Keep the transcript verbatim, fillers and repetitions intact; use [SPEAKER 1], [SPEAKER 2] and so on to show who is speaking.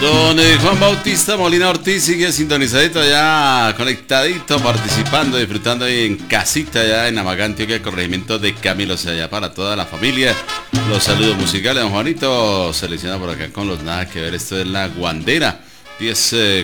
[SPEAKER 1] Don eh, Juan Bautista Molina Ortiz sigue sintonizadito allá, conectadito, participando, disfrutando ahí en casita allá en Amagá, Antioquia, corregimiento de Camilo, o sea, allá para toda la familia. Los saludos musicales, don Juanito, selecciona por acá con los nada que ver, esto es La Guandera, diez